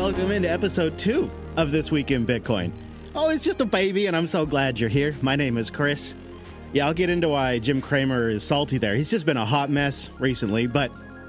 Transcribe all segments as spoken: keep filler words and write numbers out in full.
Welcome into episode two of This Week in Bitcoin. Oh, it's just a baby, and I'm so glad you're here. My name is Chris. Yeah, I'll get into why Jim Cramer is salty there. He's just been a hot mess recently, but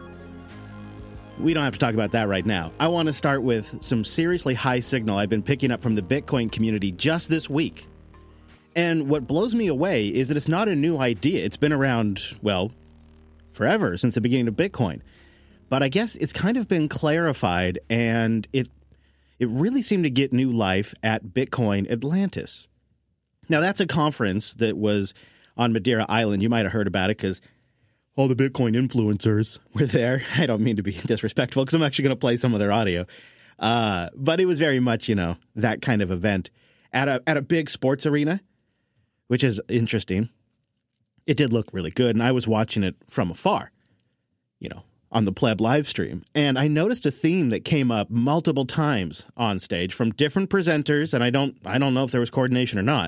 we don't have to talk about that right now. I want to start with some seriously high signal I've been picking up from the Bitcoin community just this week. And what blows me away is that it's not a new idea. It's been around, well, forever, since the beginning of Bitcoin. But I guess it's kind of been clarified, and it it really seemed to get new life at Bitcoin Atlantis. Now, that's a conference that was on Madeira Island. You might have heard about it because all the Bitcoin influencers were there. I don't mean to be disrespectful because I'm actually going to play some of their audio. Uh, but it was very much, you know, that kind of event at a at a big sports arena, which is interesting. It did look really good, and I was watching it from afar, you know, on the Pleb live stream. And I noticed a theme that came up multiple times on stage from different presenters, and I don't I don't know if there was coordination or not.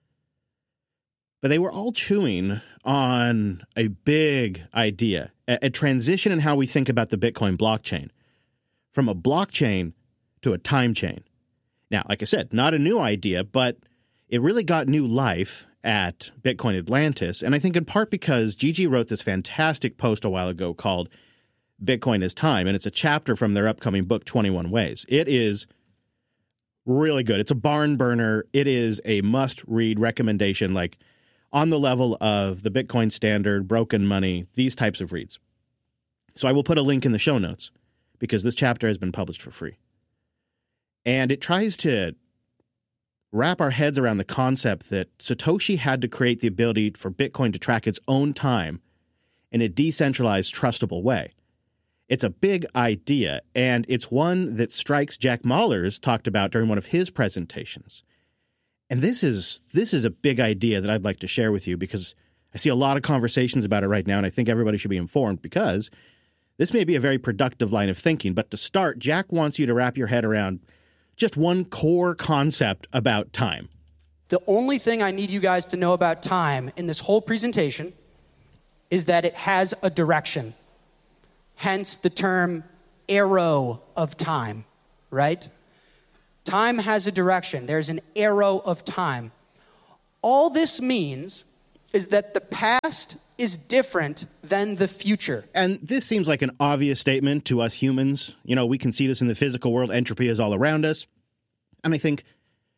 But they were all chewing on a big idea, a, a transition in how we think about the Bitcoin blockchain, from a blockchain to a time chain. Now, like I said, not a new idea, but it really got new life at Bitcoin Atlantis, and I think in part because Gigi wrote this fantastic post a while ago called Bitcoin is Time, and it's a chapter from their upcoming book, twenty-one Ways. It is really good. It's a barn burner. It is a must-read recommendation, like on the level of the Bitcoin Standard, Broken Money, these types of reads. So I will put a link in the show notes because this chapter has been published for free. And it tries to wrap our heads around the concept that Satoshi had to create the ability for Bitcoin to track its own time in a decentralized, trustable way. It's a big idea, and it's one that Strike's Jack Mallers talked about during one of his presentations. And this is this is a big idea that I'd like to share with you because I see a lot of conversations about it right now, and I think everybody should be informed because this may be a very productive line of thinking. But to start, Jack wants you to wrap your head around just one core concept about time. The only thing I need you guys to know about time in this whole presentation is that it has a direction. Hence the term arrow of time, right? Time has a direction. There's an arrow of time. All this means is that the past is different than the future. And this seems like an obvious statement to us humans. You know, we can see this in the physical world. Entropy is all around us. And I think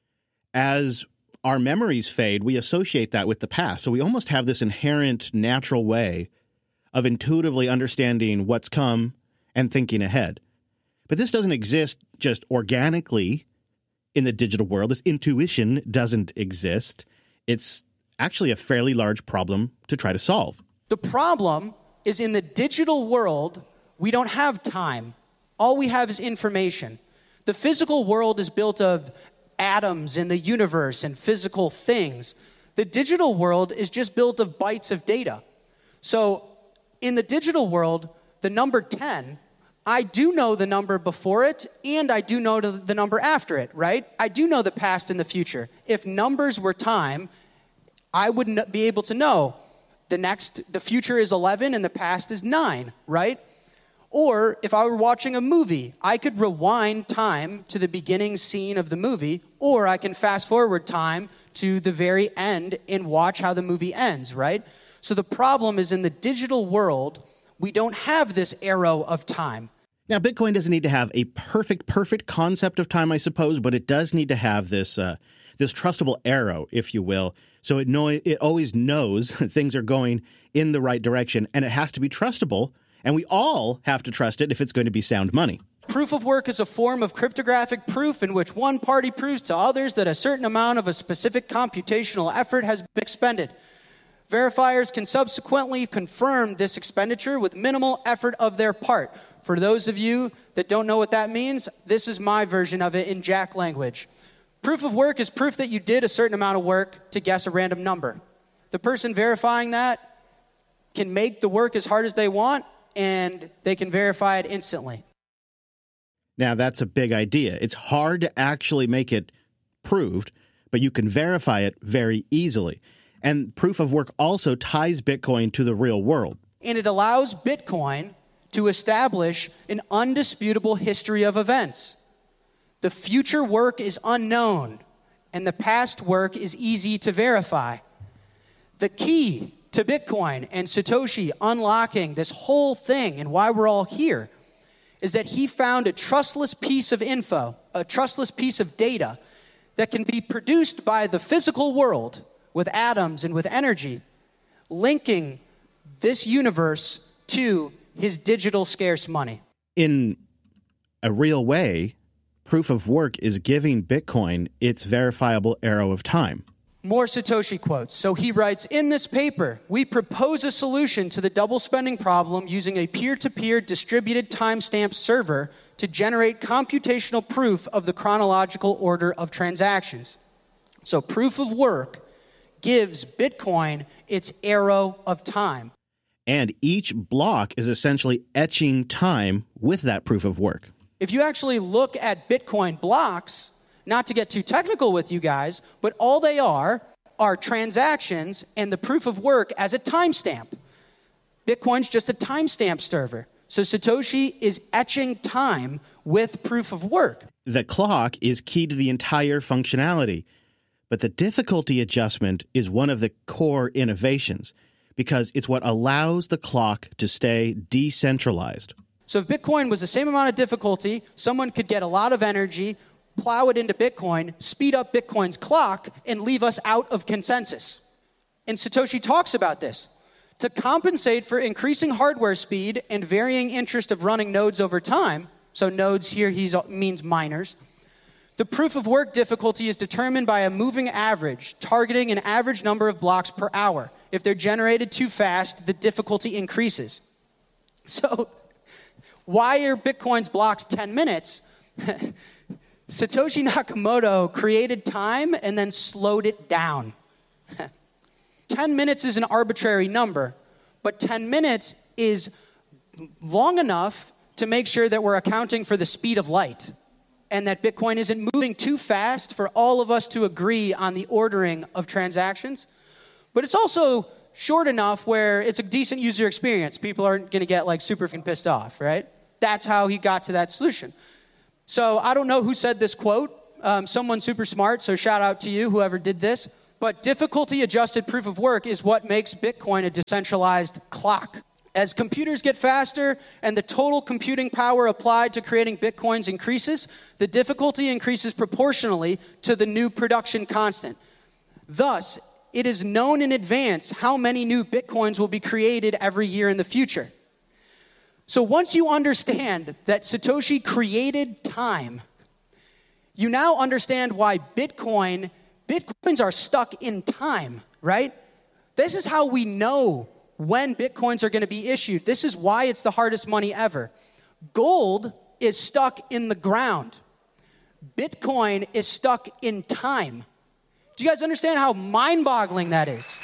as our memories fade, we associate that with the past. So we almost have this inherent natural way of intuitively understanding what's come and thinking ahead. But this doesn't exist just organically in the digital world. This intuition doesn't exist. It's actually a fairly large problem to try to solve. The problem is in the digital world, we don't have time. All we have is information. The physical world is built of atoms in the universe and physical things. The digital world is just built of bytes of data. So in the digital world, the number ten, I do know the number before it, and I do know the number after it, right? I do know the past and the future. If numbers were time, I wouldn't be able to know the next, the future is eleven and the past is nine, right? Or if I were watching a movie, I could rewind time to the beginning scene of the movie, or I can fast forward time to the very end and watch how the movie ends, right? So the problem is in the digital world, we don't have this arrow of time. Now, Bitcoin doesn't need to have a perfect, perfect concept of time, I suppose, but it does need to have this uh, this trustable arrow, if you will. So it know it always knows things are going in the right direction, and it has to be trustable, and we all have to trust it if it's going to be sound money. Proof of work is a form of cryptographic proof in which one party proves to others that a certain amount of a specific computational effort has been expended. Verifiers can subsequently confirm this expenditure with minimal effort of their part. For those of you that don't know what that means, this is my version of it in Jack language. Proof of work is proof that you did a certain amount of work to guess a random number. The person verifying that can make the work as hard as they want, and they can verify it instantly. Now, that's a big idea. It's hard to actually make it proved, but you can verify it very easily. And proof of work also ties Bitcoin to the real world. And it allows Bitcoin to establish an undisputable history of events. The future work is unknown, and the past work is easy to verify. The key to Bitcoin and Satoshi unlocking this whole thing and why we're all here is that he found a trustless piece of info, a trustless piece of data that can be produced by the physical world with atoms and with energy, linking this universe to his digital scarce money. In a real way, proof of work is giving Bitcoin its verifiable arrow of time. More Satoshi quotes. So he writes, in this paper, we propose a solution to the double spending problem using a peer-to-peer distributed timestamp server to generate computational proof of the chronological order of transactions. So proof of work gives Bitcoin its arrow of time. And each block is essentially etching time with that proof of work. If you actually look at Bitcoin blocks, not to get too technical with you guys, but all they are are transactions and the proof of work as a timestamp. Bitcoin's just a timestamp server. So Satoshi is etching time with proof of work. The clock is key to the entire functionality, but the difficulty adjustment is one of the core innovations because it's what allows the clock to stay decentralized. So if Bitcoin was the same amount of difficulty, someone could get a lot of energy, plow it into Bitcoin, speed up Bitcoin's clock, and leave us out of consensus. And Satoshi talks about this. To compensate for increasing hardware speed and varying interest of running nodes over time, so nodes here he means miners, the proof of work difficulty is determined by a moving average, targeting an average number of blocks per hour. If they're generated too fast, the difficulty increases. So why are Bitcoin's blocks ten minutes? Satoshi Nakamoto created time and then slowed it down. ten minutes is an arbitrary number, but ten minutes is long enough to make sure that we're accounting for the speed of light and that Bitcoin isn't moving too fast for all of us to agree on the ordering of transactions. But it's also short enough where it's a decent user experience. People aren't going to get like super pissed off, right? That's how he got to that solution. So I don't know who said this quote. Um, someone super smart, so shout out to you, whoever did this. But difficulty-adjusted proof of work is what makes Bitcoin a decentralized clock. As computers get faster and the total computing power applied to creating Bitcoins increases, the difficulty increases proportionally to the new production constant. Thus, it is known in advance how many new Bitcoins will be created every year in the future. So once you understand that Satoshi created time, you now understand why Bitcoin, Bitcoins are stuck in time, right? This is how we know when Bitcoins are going to be issued. This is why it's the hardest money ever. Gold is stuck in the ground. Bitcoin is stuck in time. Do you guys understand how mind-boggling that is?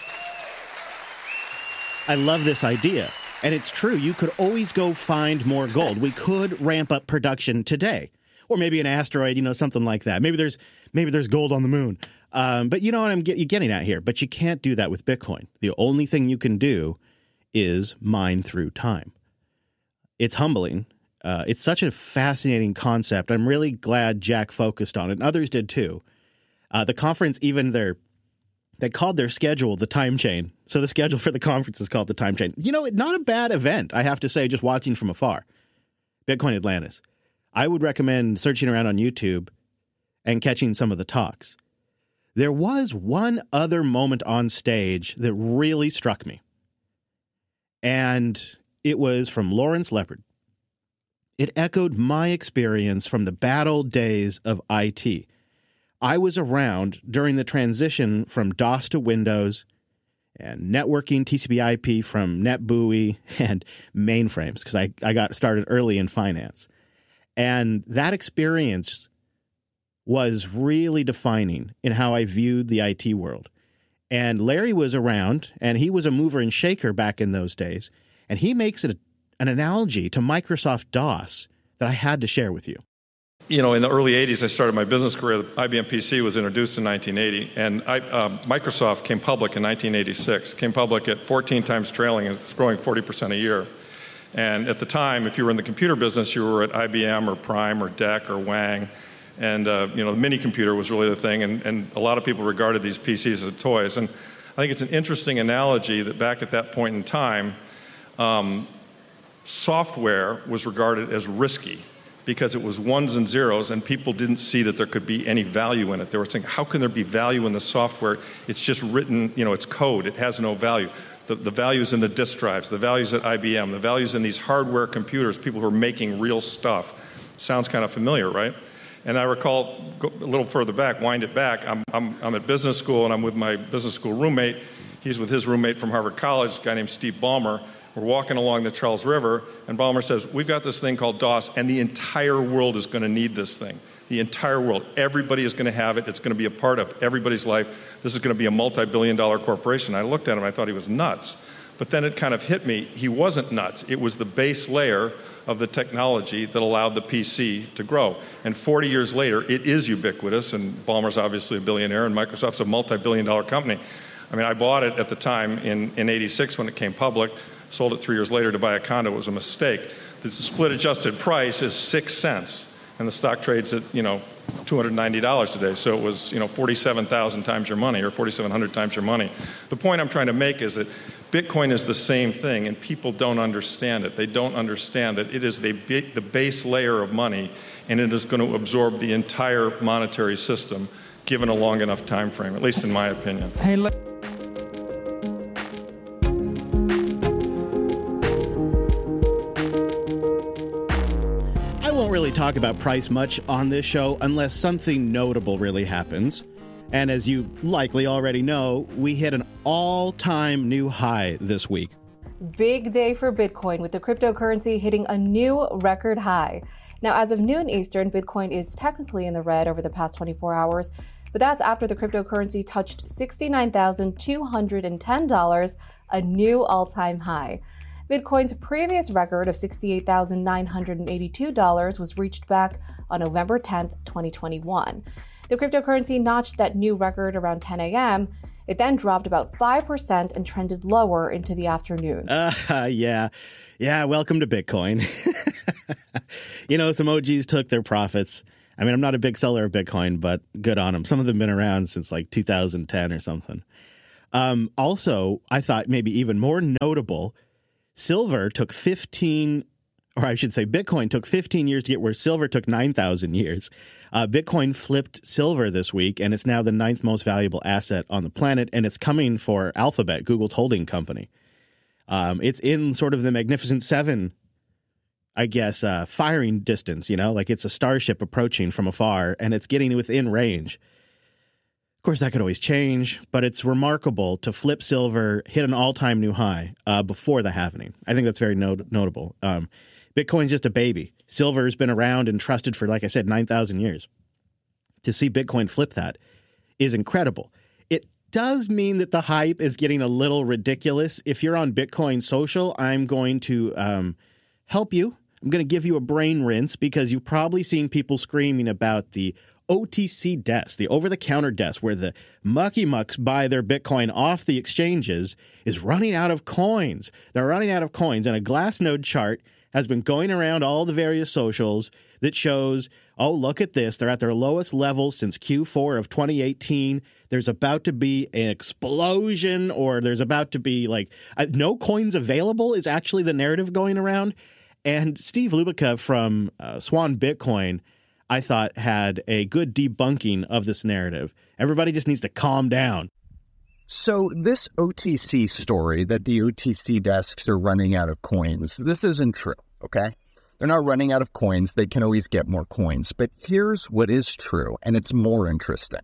I love this idea. And it's true. You could always go find more gold. We could ramp up production today. Or maybe an asteroid, you know, something like that. Maybe there's maybe there's gold on the moon. Um, but you know what I'm get, you're getting at here. But you can't do that with Bitcoin. The only thing you can do is mine through time. It's humbling. Uh, it's such a fascinating concept. I'm really glad Jack focused on it, and others did too. Uh, the conference, even their they called their schedule the time chain. So the schedule for the conference is called the time chain. You know, not a bad event, I have to say, just watching from afar. Bitcoin Atlantis. I would recommend searching around on YouTube and catching some of the talks. There was one other moment on stage that really struck me. And it was from Lawrence Leopard. It echoed my experience from the bad old days of I T. I was around during the transition from DOS to Windows and networking T C P I P from NetBEUI and mainframes because I, I got started early in finance. And that experience was really defining in how I viewed the I T world. And Larry was around, and he was a mover and shaker back in those days. And he makes it a, an analogy to Microsoft DOS that I had to share with you. You know, in the early eighties, I started my business career. The I B M P C was introduced in nineteen eighty, and I, uh, Microsoft came public in nineteen eighty-six. Came public at fourteen times trailing, and it's growing forty percent a year. And at the time, if you were in the computer business, you were at I B M or Prime or D E C or Wang. And, uh, you know, the mini computer was really the thing, and, and a lot of people regarded these P Cs as toys. And I think it's an interesting analogy that back at that point in time, um, software was regarded as risky because it was ones and zeros, and people didn't see that there could be any value in it. They were saying, how can there be value in the software? It's just written, you know, it's code. It has no value. The, the values in the disk drives, the values at I B M, the values in these hardware computers, people who are making real stuff. Sounds kind of familiar, right? And I recall, go a little further back, wind it back, I'm, I'm, I'm at business school, and I'm with my business school roommate. He's with his roommate from Harvard College, a guy named Steve Ballmer. We're walking along the Charles River, and Ballmer says, we've got this thing called DOS, and the entire world is going to need this thing. The entire world. Everybody is going to have it. It's going to be a part of everybody's life. This is going to be a multi-billion dollar corporation. I looked at him, and I thought he was nuts. But then it kind of hit me, he wasn't nuts. It was the base layer of the technology that allowed the P C to grow. And forty years later, it is ubiquitous, and Ballmer's obviously a billionaire, and Microsoft's a multi-billion dollar company. I mean, I bought it at the time in, in eighty-six when it came public, sold it three years later to buy a condo. It was a mistake. The split-adjusted price is six cents, and the stock trades at, you know, two hundred ninety dollars today. So it was, you know, forty-seven thousand times your money, or forty-seven hundred times your money. The point I'm trying to make is that Bitcoin is the same thing, and people don't understand it. They don't understand that it is the, the base layer of money, and it is going to absorb the entire monetary system given a long enough time frame, at least in my opinion. Hey, let- I won't really talk about price much on this show unless something notable really happens. And as you likely already know, we hit an all-time new high this week. Big day for Bitcoin, with the cryptocurrency hitting a new record high. Now, as of noon Eastern, Bitcoin is technically in the red over the past twenty-four hours, but that's after the cryptocurrency touched sixty-nine thousand two hundred ten dollars, a new all-time high. Bitcoin's previous record of sixty-eight thousand nine hundred eighty-two dollars was reached back on November tenth, twenty twenty-one. The cryptocurrency notched that new record around ten a.m. It then dropped about five percent and trended lower into the afternoon. Uh, yeah. Yeah, welcome to Bitcoin. You know, some O Gs took their profits. I mean, I'm not a big seller of Bitcoin, but good on them. Some of them have been around since like two thousand ten or something. Um, also, I thought maybe even more notable, silver took fifteen, or I should say Bitcoin took fifteen years to get where silver took nine thousand years. Uh, Bitcoin flipped silver this week, and it's now the ninth most valuable asset on the planet, and it's coming for Alphabet, Google's holding company. Um, it's in sort of the Magnificent Seven, I guess, uh, firing distance, you know, like it's a starship approaching from afar, and it's getting within range. Of course, that could always change, but it's remarkable to flip silver, hit an all-time new high uh, before the halvening. I think that's very not- notable. Um, Bitcoin's just a baby. Silver's been around and trusted for, like I said, nine thousand years. To see Bitcoin flip that is incredible. It does mean that the hype is getting a little ridiculous. If you're on Bitcoin Social, I'm going to um, help you. I'm going to give you a brain rinse because you've probably seen people screaming about the O T C desk, the over-the-counter desk, where the mucky mucks buy their Bitcoin off the exchanges, is running out of coins. They're running out of coins, and a Glassnode chart has been going around all the various socials that shows, oh, look at this. They're at their lowest level since Q four of twenty eighteen. There's about to be an explosion, or there's about to be like uh, no coins available is actually the narrative going around. And Steve Lubica from uh, Swan Bitcoin, I thought, had a good debunking of this narrative. Everybody just needs to calm down. So this O T C story that the O T C desks are running out of coins, this isn't true, okay? They're not running out of coins. They can always get more coins. But here's what is true, and it's more interesting.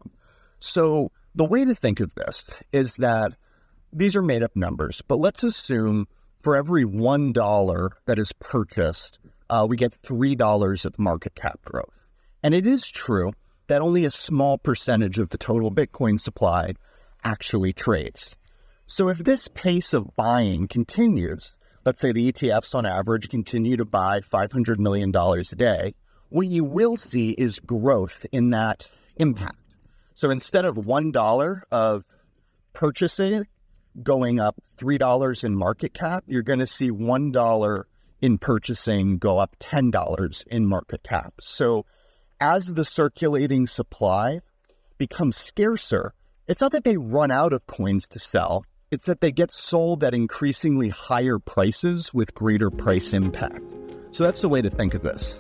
So the way to think of this is that these are made-up numbers, but let's assume for every one dollar that is purchased, uh, we get three dollars of market cap growth. And it is true that only a small percentage of the total Bitcoin supply actually trades. So if this pace of buying continues, let's say the E T Fs on average continue to buy five hundred million dollars a day, what you will see is growth in that impact. So instead of one dollar of purchasing going up three dollars in market cap, you're going to see one dollar in purchasing go up ten dollars in market cap. So as the circulating supply becomes scarcer, it's not that they run out of coins to sell. It's that they get sold at increasingly higher prices with greater price impact. So that's the way to think of this.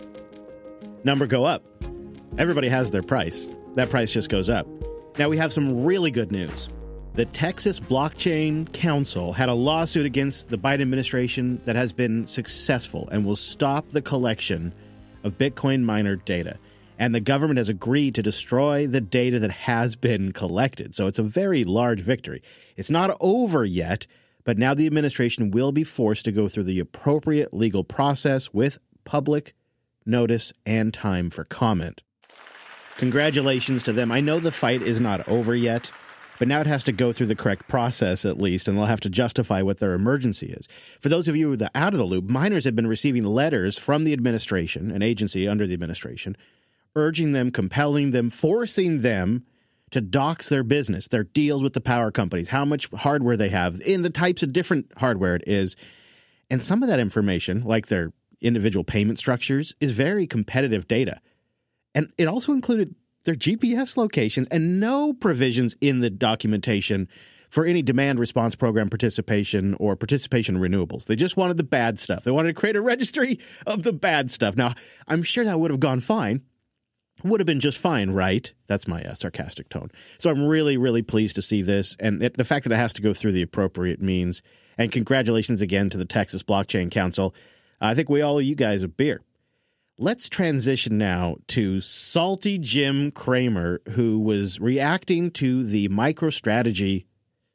Number go up. Everybody has their price. That price just goes up. Now we have some really good news. The Texas Blockchain Council had a lawsuit against the Biden administration that has been successful and will stop the collection of Bitcoin miner data. And the government has agreed to destroy the data that has been collected. So it's a very large victory. It's not over yet, but now the administration will be forced to go through the appropriate legal process with public notice and time for comment. Congratulations to them. I know the fight is not over yet, but now it has to go through the correct process at least, and they'll have to justify what their emergency is. For those of you who are out of the loop, miners have been receiving letters from the administration, an agency under the administration, urging them, compelling them, forcing them to dox their business, their deals with the power companies, how much hardware they have, in the types of different hardware it is. And some of that information, like their individual payment structures, is very competitive data. And it also included their G P S locations and no provisions in the documentation for any demand response program participation or participation in renewables. They just wanted the bad stuff. They wanted to create a registry of the bad stuff. Now, I'm sure that would have gone fine. Would have been just fine, right? That's my uh, sarcastic tone. So I'm really, really pleased to see this. And it, the fact that it has to go through the appropriate means. And congratulations again to the Texas Blockchain Council. I think we all owe you guys a beer. Let's transition now to Salty Jim Cramer, who was reacting to the MicroStrategy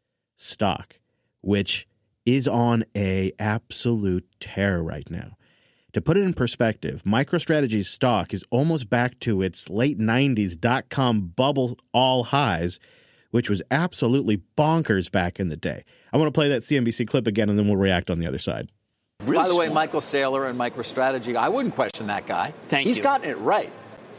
stock, which is on a absolute tear right now. To put it in perspective, MicroStrategy's stock is almost back to its late nineties dot-com bubble all highs, which was absolutely bonkers back in the day. I want to play that C N B C clip again, and then we'll react on the other side. Really By the way, Michael Saylor and MicroStrategy, I wouldn't question that guy. Thank He's you. He's gotten it right.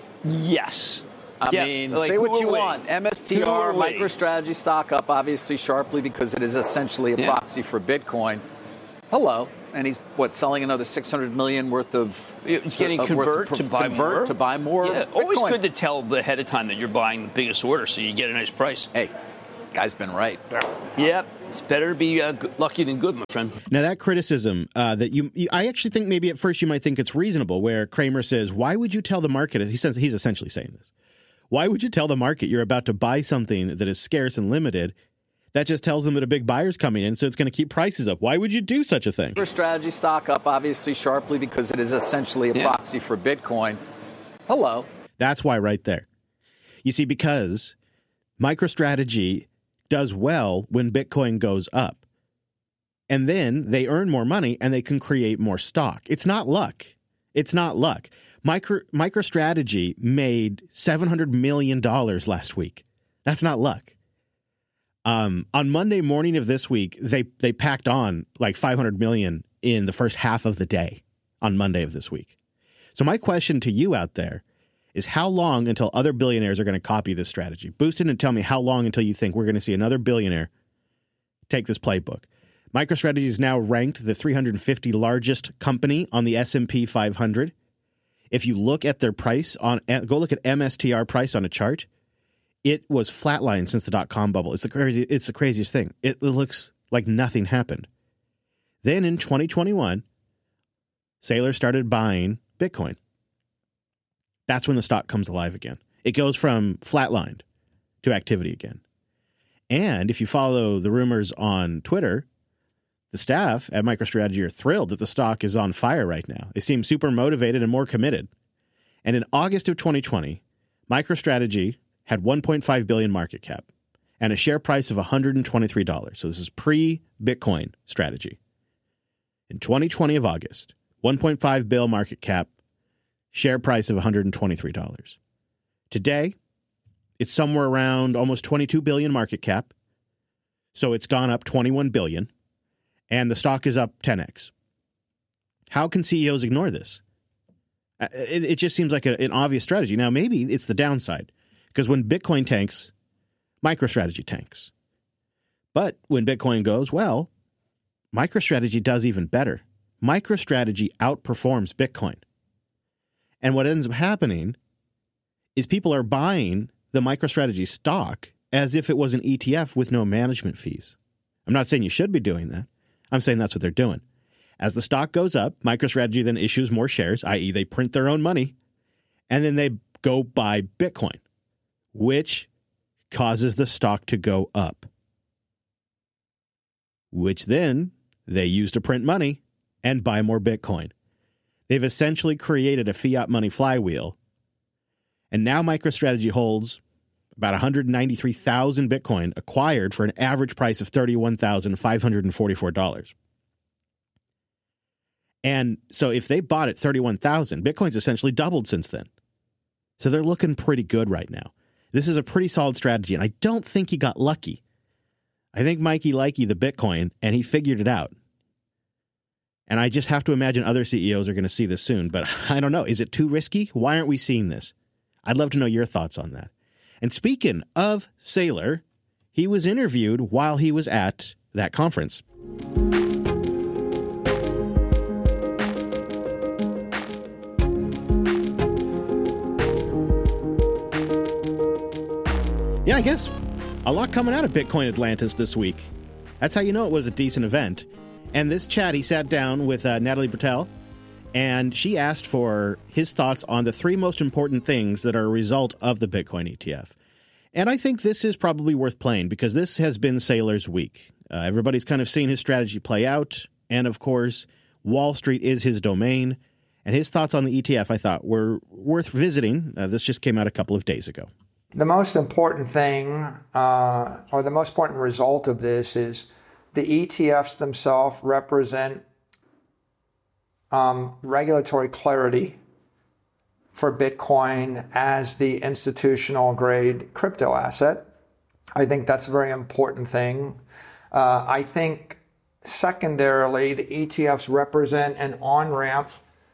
Yes. I yeah, mean, like, say what you we? want. M S T R, MicroStrategy stock up obviously sharply because it is essentially a yeah. proxy for Bitcoin. Hello. And he's, what, selling another six hundred million dollars worth of... It's getting uh, convert of, to buy convert more. to buy more Yeah, Bitcoin. Always good to tell ahead of time that you're buying the biggest order so you get a nice price. Hey, guy's been right. Yeah, it's better to be uh, lucky than good, my friend. Now, that criticism uh, that you, you, I actually think maybe at first you might think it's reasonable, where Cramer says, why would you tell the market, he says he's essentially saying this, why would you tell the market you're about to buy something that is scarce and limited? That just tells them that a big buyer's coming in, so it's going to keep prices up. Why would you do such a thing? MicroStrategy stock up obviously sharply because it is essentially a yeah. proxy for Bitcoin. Hello. That's why right there. You see, because MicroStrategy does well when Bitcoin goes up. And then they earn more money and they can create more stock. It's not luck. It's not luck. Micro, MicroStrategy made seven hundred million dollars last week. That's not luck. Um, on Monday morning of this week, they they packed on like five hundred million dollars in the first half of the day on Monday of this week. So my question to you out there is, how long until other billionaires are going to copy this strategy? Boost it and tell me how long until you think we're going to see another billionaire take this playbook. MicroStrategy is now ranked the three hundred fifty largest company on the S and P five hundred. If you look at their price on, go look at M S T R price on a chart. It was flatlined since the dot-com bubble. It's the crazy, it's the craziest thing. It looks like nothing happened. Then in twenty twenty-one, Saylor started buying Bitcoin. That's when the stock comes alive again. It goes from flatlined to activity again. And if you follow the rumors on Twitter, the staff at MicroStrategy are thrilled that the stock is on fire right now. They seem super motivated and more committed. And in August of twenty twenty, MicroStrategy had one point five billion dollars market cap and a share price of one hundred twenty-three dollars. So this is pre-Bitcoin strategy. In twenty twenty of August, one point five billion dollars market cap, share price of one hundred twenty-three dollars. Today, it's somewhere around almost twenty-two billion dollars market cap. So it's gone up twenty-one billion dollars and the stock is up ten x. How can C E Os ignore this? It, it just seems like a, an obvious strategy. Now, maybe it's the downside. Because when Bitcoin tanks, MicroStrategy tanks. But when Bitcoin goes, well, MicroStrategy does even better. MicroStrategy outperforms Bitcoin. And what ends up happening is people are buying the MicroStrategy stock as if it was an E T F with no management fees. I'm not saying you should be doing that. I'm saying that's what they're doing. As the stock goes up, MicroStrategy then issues more shares, that is they print their own money, and then they go buy Bitcoin, which causes the stock to go up, which then they use to print money and buy more Bitcoin. They've essentially created a fiat money flywheel, and now MicroStrategy holds about one hundred ninety-three thousand Bitcoin acquired for an average price of thirty-one thousand five hundred forty-four dollars. And so if they bought at thirty-one thousand, Bitcoin's essentially doubled since then. So they're looking pretty good right now. This is a pretty solid strategy, and I don't think he got lucky. I think Mikey likey the Bitcoin, and he figured it out. And I just have to imagine other C E Os are going to see this soon, but I don't know. Is it too risky? Why aren't we seeing this? I'd love to know your thoughts on that. And speaking of Saylor, he was interviewed while he was at that conference. Yeah, I guess a lot coming out of Bitcoin Atlantis this week. That's how you know it was a decent event. And this chat, he sat down with uh, Natalie Bertel, and she asked for his thoughts on the three most important things that are a result of the Bitcoin E T F. And I think this is probably worth playing because this has been Saylor's week. Uh, everybody's kind of seen his strategy play out. And of course, Wall Street is his domain. And his thoughts on the E T F, I thought, were worth visiting. Uh, this just came out a couple of days ago. The most important thing, uh, or the most important result of this is the E T Fs themselves represent um, regulatory clarity for Bitcoin as the institutional grade crypto asset. I think that's a very important thing. Uh, I think secondarily, the E T Fs represent an on-ramp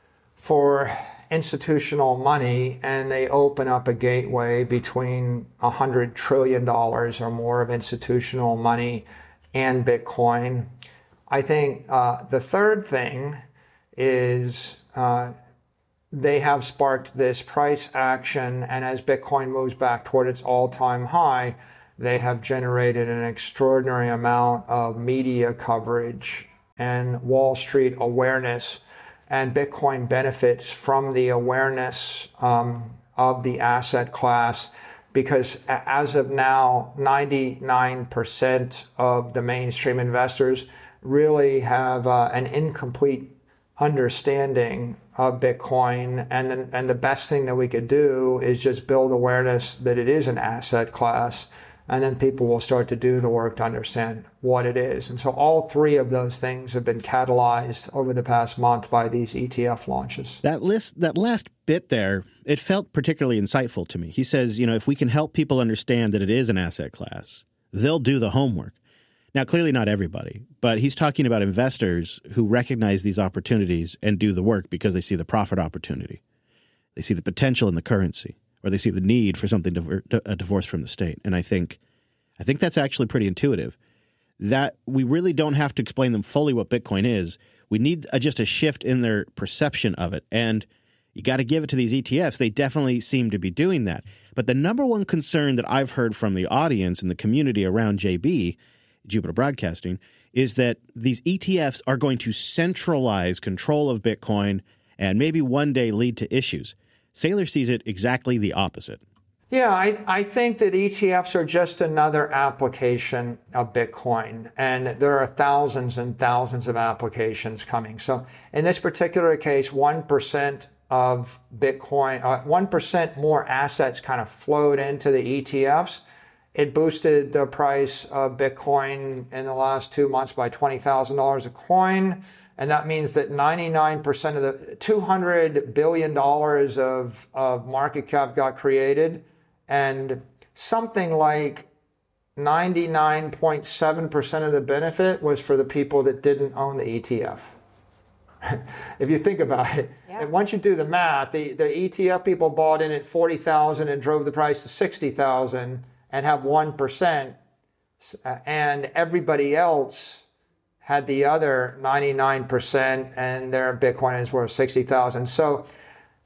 for institutional money, and they open up a gateway between one hundred trillion dollars or more of institutional money and Bitcoin. I think uh, the third thing is uh, they have sparked this price action, and as Bitcoin moves back toward its all-time high, they have generated an extraordinary amount of media coverage and Wall Street awareness. And Bitcoin benefits from the awareness um, of the asset class because as of now, ninety-nine percent of the mainstream investors really have uh, an incomplete understanding of Bitcoin. And, the, and the best thing that we could do is just build awareness that it is an asset class. And then people will start to do the work to understand what it is. And so all three of those things have been catalyzed over the past month by these E T F launches. That list, that last bit there, it felt particularly insightful to me. He says, you know, if we can help people understand that it is an asset class, they'll do the homework. Now, clearly not everybody, but he's talking about investors who recognize these opportunities and do the work because they see the profit opportunity. They see the potential in the currency. Or they see the need for something to, a divorce from the state. And I think I think that's actually pretty intuitive, that we really don't have to explain them fully what Bitcoin is. We need a, just a shift in their perception of it. And you got to give it to these E T Fs. They definitely seem to be doing that. But the number one concern that I've heard from the audience and the community around J B, Jupiter Broadcasting, is that these E T Fs are going to centralize control of Bitcoin and maybe one day lead to issues. Saylor sees it exactly the opposite. Yeah, I, I think that E T Fs are just another application of Bitcoin, and there are thousands and thousands of applications coming. So in this particular case, one percent of Bitcoin, uh, one percent more assets kind of flowed into the E T Fs. It boosted the price of Bitcoin in the last two months by twenty thousand dollars a coin. And that means that ninety-nine percent of the two hundred billion dollars of, of market cap got created, and something like ninety-nine point seven percent of the benefit was for the people that didn't own the E T F. If you think about it, yeah. And once you do the math, the, the E T F people bought in at forty thousand and drove the price to sixty thousand and have one percent, and everybody else had the other ninety-nine percent, and their Bitcoin is worth sixty thousand. So,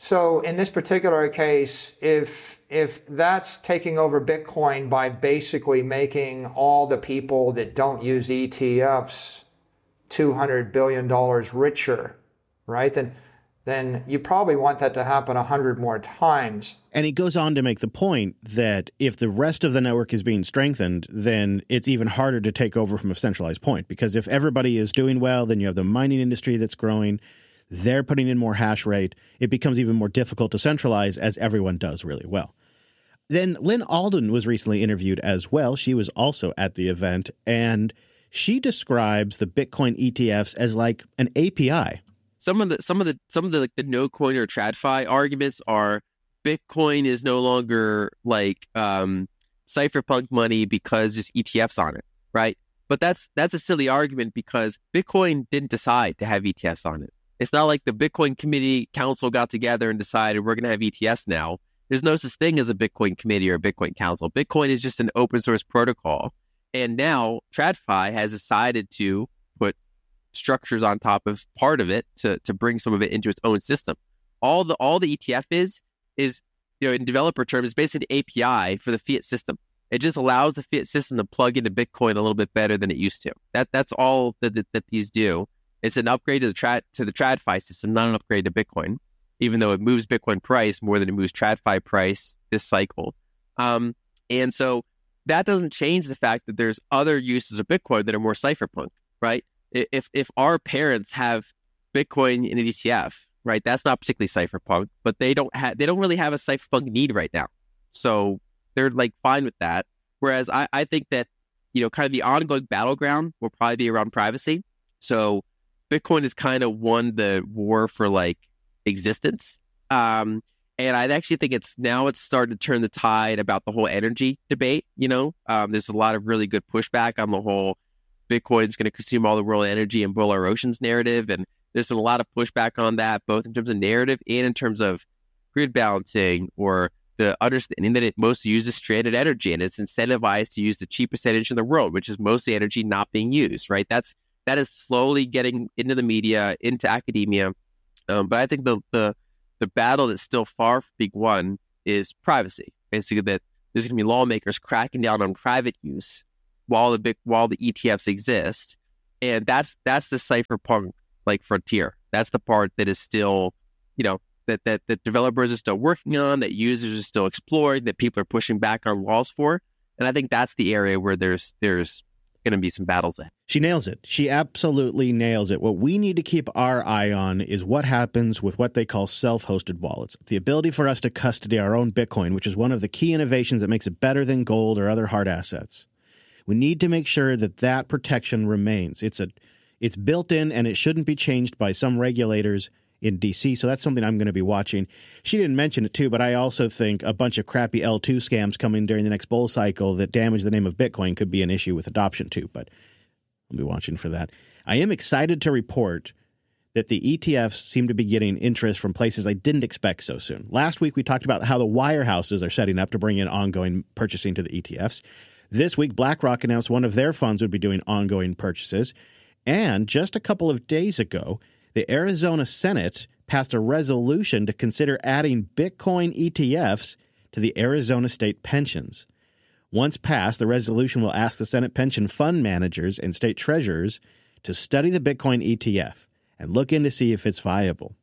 So in this particular case, if if that's taking over Bitcoin by basically making all the people that don't use E T Fs two hundred billion dollars richer, right, then then you probably want that to happen one hundred more times. And he goes on to make the point that if the rest of the network is being strengthened, then it's even harder to take over from a centralized point. Because if everybody is doing well, then you have the mining industry that's growing. They're putting in more hash rate. It becomes even more difficult to centralize as everyone does really well. Then Lynn Alden was recently interviewed as well. She was also at the event, and she describes the Bitcoin E T Fs as like an A P I. Some of the some of the some of the like the no coin or TradFi arguments are Bitcoin is no longer like um, cypherpunk money because there's E T Fs on it, right? But that's that's a silly argument because Bitcoin didn't decide to have E T Fs on it. It's not like the Bitcoin Committee Council got together and decided we're going to have E T Fs now. There's no such thing as a Bitcoin Committee or a Bitcoin Council. Bitcoin is just an open source protocol. And now TradFi has decided to put structures on top of part of it to, to bring some of it into its own system. All the all the E T F is, is, you know, in developer terms, is basically the A P I for the fiat system. It just allows the fiat system to plug into Bitcoin a little bit better than it used to. That That's all that, that, that these do. It's an upgrade to the trad to the TradFi system, not an upgrade to Bitcoin, even though it moves Bitcoin price more than it moves TradFi price this cycle. Um, and so that doesn't change the fact that there's other uses of Bitcoin that are more cypherpunk, right? If if our parents have Bitcoin in an E T F, right, that's not particularly cypherpunk, but they don't have they don't really have a cypherpunk need right now, so they're like fine with that. Whereas I I think that, you know, kind of the ongoing battleground will probably be around privacy. So Bitcoin has kind of won the war for like existence. Um, and I actually think it's now it's starting to turn the tide about the whole energy debate. You know, um, there's a lot of really good pushback on the whole Bitcoin's going to consume all the world energy and boil our oceans narrative. And there's been a lot of pushback on that, both in terms of narrative and in terms of grid balancing or the understanding that it mostly uses stranded energy and it's incentivized to use the cheapest energy in the world, which is mostly energy not being used, right? That's That is slowly getting into the media, into academia. Um, but I think the, the the battle that's still far from being won is privacy. Basically, that there's going to be lawmakers cracking down on private use while the big while the E T Fs exist, and that's that's the cypherpunk like frontier. That's the part that is still, you know, that that that developers are still working on, that users are still exploring, that people are pushing back on laws for. And I think that's the area where there's there's going to be some battles ahead. She nails it. She absolutely nails it. What we need to keep our eye on is what happens with what they call self-hosted wallets. The ability for us to custody our own Bitcoin, which is one of the key innovations that makes it better than gold or other hard assets. We need to make sure that that protection remains. It's a, it's built in, and it shouldn't be changed by some regulators in D C, so that's something I'm going to be watching. She didn't mention it too, but I also think a bunch of crappy L two scams coming during the next bull cycle that damage the name of Bitcoin could be an issue with adoption too, but I'll be watching for that. I am excited to report that the E T Fs seem to be getting interest from places I didn't expect so soon. Last week, we talked about how the wirehouses are setting up to bring in ongoing purchasing to the E T Fs. This week, BlackRock announced one of their funds would be doing ongoing purchases. And just a couple of days ago, the Arizona Senate passed a resolution to consider adding Bitcoin E T Fs to the Arizona state pensions. Once passed, the resolution will ask the Senate pension fund managers and state treasurers to study the Bitcoin E T F and look in to see if it's viable.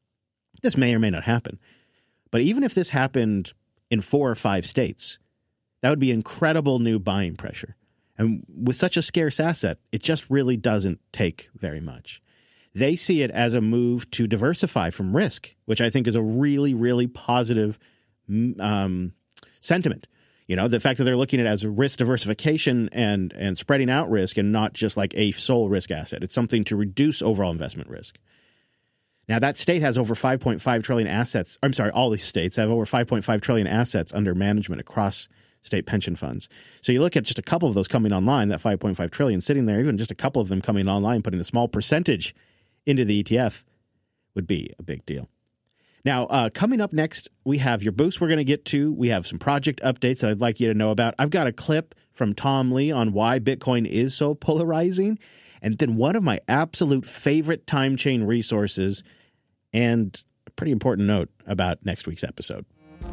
This may or may not happen. But even if this happened in four or five states, that would be incredible new buying pressure. And with such a scarce asset, it just really doesn't take very much. They see it as a move to diversify from risk, which I think is a really, really positive um, sentiment. You know, the fact that they're looking at it as risk diversification and and spreading out risk and not just like a sole risk asset. It's something to reduce overall investment risk. Now, that state has over five point five trillion assets. I'm sorry, all these states have over five point five trillion assets under management across state pension funds. So you look at just a couple of those coming online, that five point five trillion sitting there, even just a couple of them coming online, putting a small percentage into the E T F would be a big deal. Now, uh, coming up next, we have your boost we're going to get to. We have some project updates that I'd like you to know about. I've got a clip from Tom Lee on why Bitcoin is so polarizing. And then one of my absolute favorite time chain resources and pretty important note about next week's episode.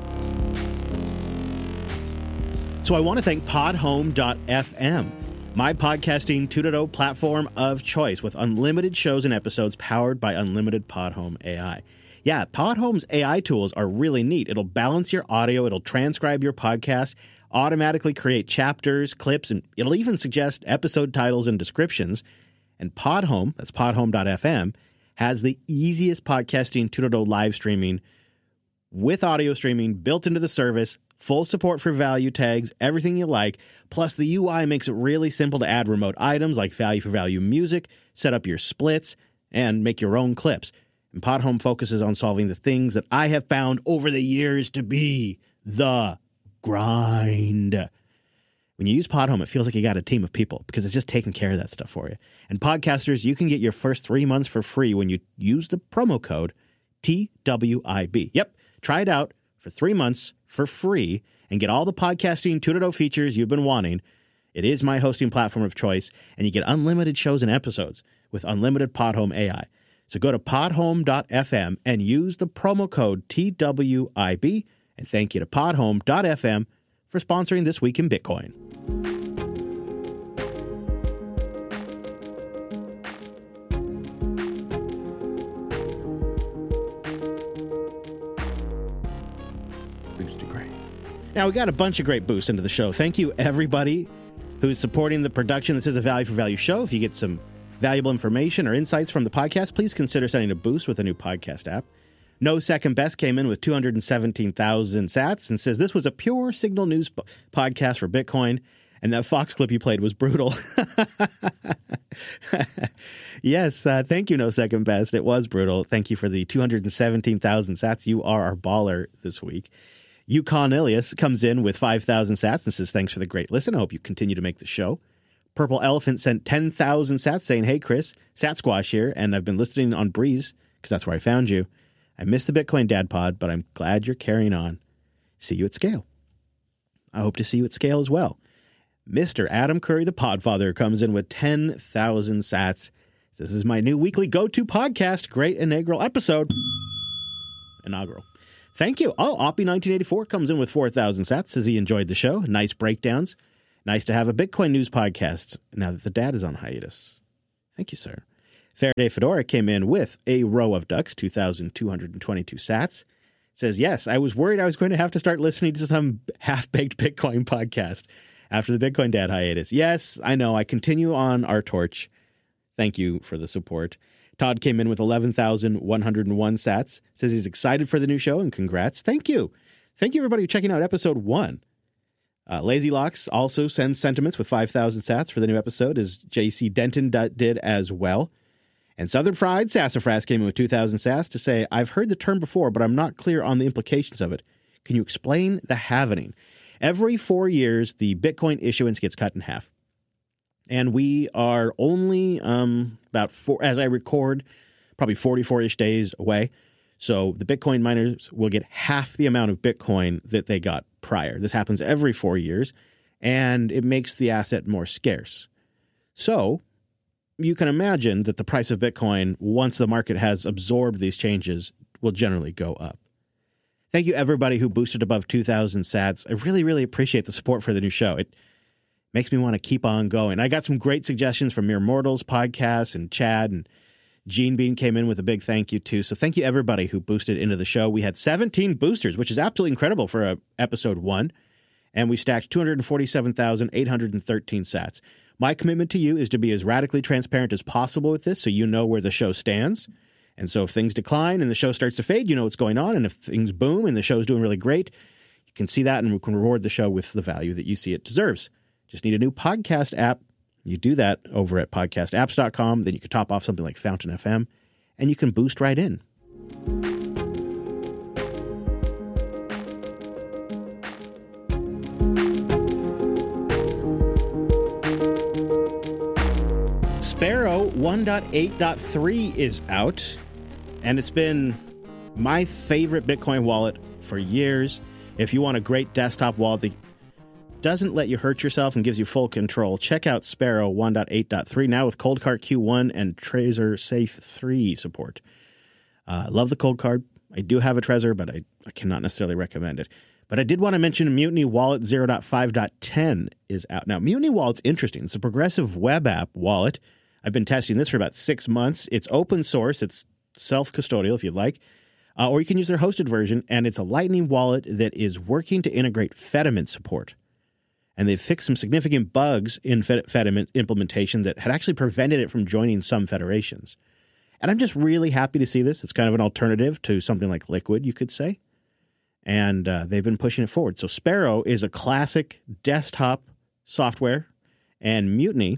So I want to thank podhome dot f m, my podcasting two point oh platform of choice with unlimited shows and episodes powered by unlimited Podhome A I. Yeah, Podhome's A I tools are really neat. It'll balance your audio, it'll transcribe your podcast, automatically create chapters, clips, and it'll even suggest episode titles and descriptions. And Podhome, that's podhome dot f m, has the easiest podcasting two point oh live streaming with audio streaming built into the service, full support for value tags, everything you like. Plus, the U I makes it really simple to add remote items like value for value music, set up your splits, and make your own clips. And Podhome focuses on solving the things that I have found over the years to be the grind. When you use Podhome, it feels like you got a team of people because it's just taking care of that stuff for you. And podcasters, you can get your first three months for free when you use the promo code T W I B. Yep, try it out for three months for free and get all the podcasting two point oh features you've been wanting. It is my hosting platform of choice, and you get unlimited shows and episodes with unlimited Podhome A I. So go to podhome dot f m and use the promo code T W I B. And thank you to podhome dot f m for sponsoring This Week in Bitcoin. Boost to great. Now, we got a bunch of great boosts into the show. Thank you, everybody who's supporting the production. This is a Value for Value show. If you get some valuable information or insights from the podcast, please consider sending a boost with a new podcast app. No Second Best came in with two hundred seventeen thousand sats and says this was a pure signal news po- podcast for Bitcoin, and that Fox clip you played was brutal. Yes, uh, thank you, No Second Best. It was brutal. Thank you for the two hundred seventeen thousand sats. You are our baller this week. Yukon Ilias comes in with five thousand sats and says thanks for the great listen. I hope you continue to make the show. Purple Elephant sent ten thousand sats saying, hey, Chris, Sat Squash here, and I've been listening on Breeze because that's where I found you. I missed the Bitcoin Dad Pod, but I'm glad you're carrying on. See you at scale. I hope to see you at scale as well. Mister Adam Curry, the Podfather, comes in with ten thousand sats. This is my new weekly go-to podcast. Great inaugural episode. Inaugural. Thank you. Oh, Oppie nineteen eighty-four comes in with four thousand sats. Says he enjoyed the show. Nice breakdowns. Nice to have a Bitcoin news podcast now that the dad is on hiatus. Thank you, sir. Faraday Fedora came in with a row of ducks, two thousand two hundred twenty-two sats. Says, yes, I was worried I was going to have to start listening to some half-baked Bitcoin podcast after the Bitcoin Dad hiatus. Yes, I know. I continue on our torch. Thank you for the support. Todd came in with eleven thousand one hundred one sats. Says he's excited for the new show and congrats. Thank you. Thank you, everybody, for checking out episode one. Uh, Lazy Locks also sends sentiments with five thousand sats for the new episode, as J C Denton d- did as well. And Southern Fried Sassafras came in with two thousand sats to say, I've heard the term before, but I'm not clear on the implications of it. Can you explain the halvening? Every four years, the Bitcoin issuance gets cut in half. And we are only um, about, four, as I record, probably forty-four-ish days away. So the Bitcoin miners will get half the amount of Bitcoin that they got prior. This happens every four years, and it makes the asset more scarce. So you can imagine that the price of Bitcoin, once the market has absorbed these changes, will generally go up. Thank you, everybody who boosted above two thousand sats. I really, really appreciate the support for the new show. It makes me want to keep on going. I got some great suggestions from Mere Mortals podcast, and Chad, and Gene Bean came in with a big thank you, too. So thank you, everybody who boosted into the show. We had seventeen boosters, which is absolutely incredible for a episode one. And we stacked two hundred forty-seven thousand eight hundred thirteen sats. My commitment to you is to be as radically transparent as possible with this so you know where the show stands. And so if things decline and the show starts to fade, you know what's going on. And if things boom and the show's doing really great, you can see that and we can reward the show with the value that you see it deserves. Just need a new podcast app. You do that over at podcast apps dot com. Then you can top off something like Fountain F M, and you can boost right in. Sparrow one point eight point three is out, and it's been my favorite Bitcoin wallet for years. If you want a great desktop wallet that doesn't let you hurt yourself and gives you full control, check out Sparrow one point eight point three now with Coldcard Q one and Trezor Safe three support. Uh, love the Coldcard. I do have a Trezor, but I, I cannot necessarily recommend it. But I did want to mention Mutiny Wallet zero point five point ten is out. Now, Mutiny Wallet's interesting. It's a progressive web app wallet. I've been testing this for about six months. It's open source. It's self-custodial, if you'd like. Uh, or you can use their hosted version, and it's a Lightning wallet that is working to integrate Fedimint support. And they've fixed some significant bugs in Fedimint implementation that had actually prevented it from joining some federations. And I'm just really happy to see this. It's kind of an alternative to something like Liquid, you could say. And uh, they've been pushing it forward. So Sparrow is a classic desktop software, and Mutiny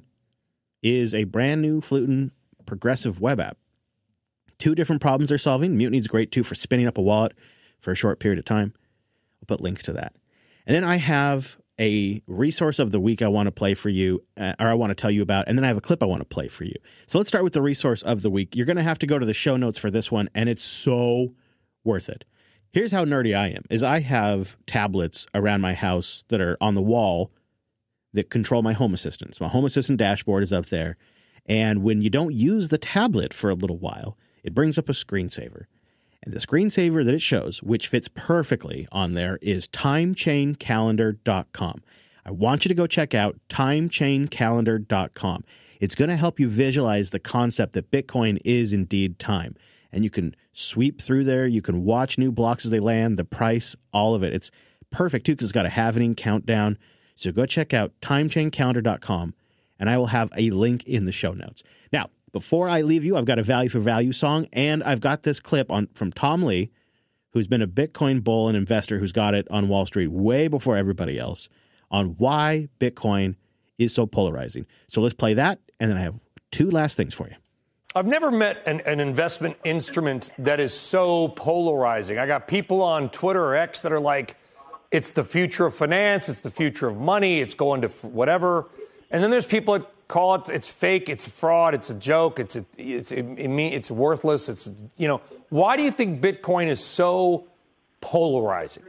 is a brand new Flutin progressive web app. Two different problems they're solving. Mutiny's great, too, for spinning up a wallet for a short period of time. I'll put links to that. And then I have a resource of the week I want to play for you, uh, or I want to tell you about, and then I have a clip I want to play for you. So let's start with the resource of the week. You're going to have to go to the show notes for this one, and it's so worth it. Here's how nerdy I am, is I have tablets around my house that are on the wall that control my Home Assistant. So my Home Assistant dashboard is up there, and when you don't use the tablet for a little while, it brings up a screensaver. And the screensaver that it shows, which fits perfectly on there, is time chain calendar dot com. I want you to go check out time chain calendar dot com. It's going to help you visualize the concept that Bitcoin is indeed time. And you can sweep through there. You can watch new blocks as they land, the price, all of it. It's perfect, too, because it's got a halvening countdown. So go check out time chain calendar dot com, and I will have a link in the show notes. Now, before I leave you, I've got a value for value song, and I've got this clip on from Tom Lee, who's been a Bitcoin bull and investor who's got it on Wall Street way before everybody else, on why Bitcoin is so polarizing. So let's play that, and then I have two last things for you. I've never met an, an investment instrument that is so polarizing. I got people on Twitter or X that are like, it's the future of finance, it's the future of money, it's going to f- whatever. And then there's people that call it, it's fake, it's fraud, it's a joke, it's a, it's it, it mean, it's worthless. It's, you know, why do you think Bitcoin is so polarizing?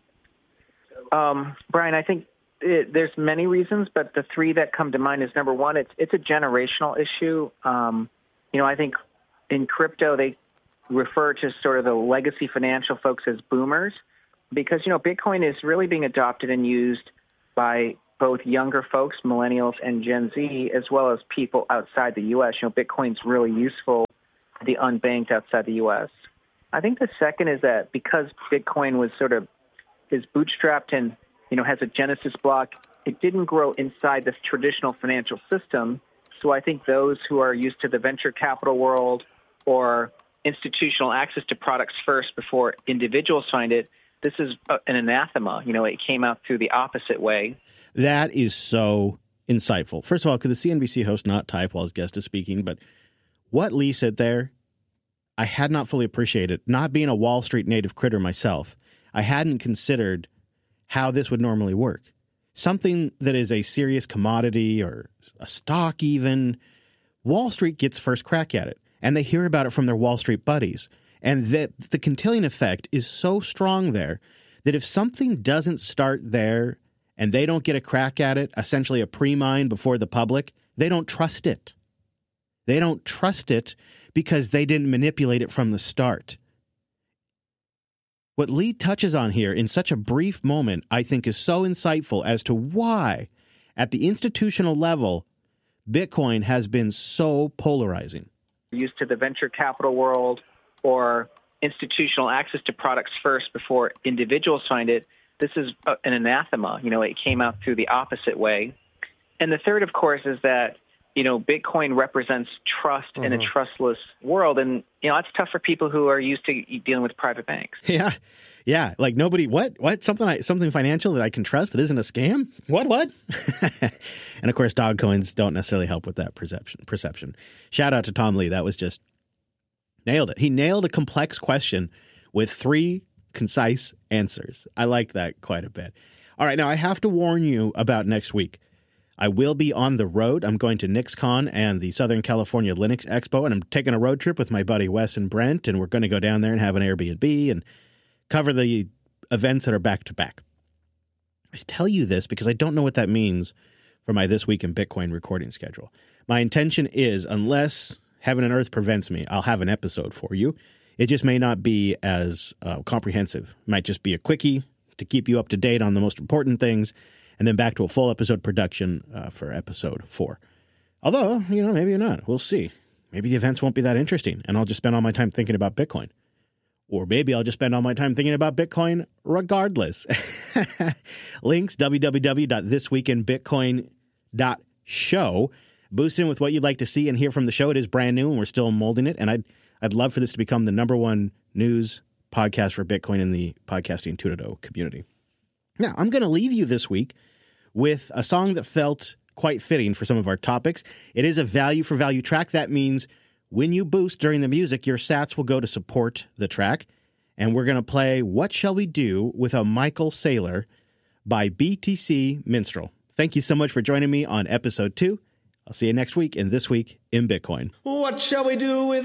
Um, Brian, I think it, there's many reasons, but the three that come to mind is, number one, it's it's a generational issue. Um, you know, I think in crypto they refer to sort of the legacy financial folks as boomers, because, you know, Bitcoin is really being adopted and used by both younger folks, millennials, and Gen Z, as well as people outside the U S. You know, Bitcoin's really useful to the unbanked outside the U S. I think the second is that because Bitcoin was sort of is bootstrapped and, you know, has a genesis block, it didn't grow inside the traditional financial system. So I think those who are used to the venture capital world or institutional access to products first before individuals find it, this is an anathema. You know, it came out through the opposite way. That is so insightful. First of all, could the C N B C host not type while his guest is speaking? But what Lee said there, I had not fully appreciated. Not being a Wall Street native critter myself, I hadn't considered how this would normally work. Something that is a serious commodity or a stock even, Wall Street gets first crack at it, and they hear about it from their Wall Street buddies. And that the Cantillon effect is so strong there that if something doesn't start there and they don't get a crack at it, essentially a pre-mine before the public, they don't trust it. They don't trust it because they didn't manipulate it from the start. What Lee touches on here in such a brief moment, I think, is so insightful as to why, at the institutional level, Bitcoin has been so polarizing. Used to the venture capital world or institutional access to products first before individuals find it, this is an anathema. You know, it came out through the opposite way. And the third, of course, is that, you know, Bitcoin represents trust mm-hmm. in a trustless world. And, you know, that's tough for people who are used to dealing with private banks. Yeah. Yeah. Like nobody, what, what, something, I, something financial that I can trust that isn't a scam? What, what? And of course, dog coins don't necessarily help with that perception, perception. Shout out to Tom Lee. That was just nailed it. He nailed a complex question with three concise answers. I like that quite a bit. All right. Now I have to warn you about next week. I will be on the road. I'm going to NixCon and the Southern California Linux Expo, and I'm taking a road trip with my buddy Wes and Brent, and we're going to go down there and have an Airbnb and cover the events that are back-to-back. I tell you this because I don't know what that means for my This Week in Bitcoin recording schedule. My intention is, unless heaven and earth prevents me, I'll have an episode for you. It just may not be as uh, comprehensive. It might just be a quickie to keep you up to date on the most important things, and then back to a full episode production uh, for episode four. Although, you know, maybe not. We'll see. Maybe the events won't be that interesting, and I'll just spend all my time thinking about Bitcoin. Or maybe I'll just spend all my time thinking about Bitcoin regardless. Links, w w w dot this week in bitcoin dot show. Boost in with what you'd like to see and hear from the show. It is brand new, and we're still molding it, and I'd, I'd love for this to become the number one news podcast for Bitcoin in the podcasting two point oh community. Now, I'm going to leave you this week with a song that felt quite fitting for some of our topics. It is a value for value track. That means when you boost during the music, your sats will go to support the track. And we're going to play What Shall We Do with a Michael Saylor by B T C Minstrel. Thank you so much for joining me on episode two. I'll see you next week in This Week in Bitcoin. What shall we do with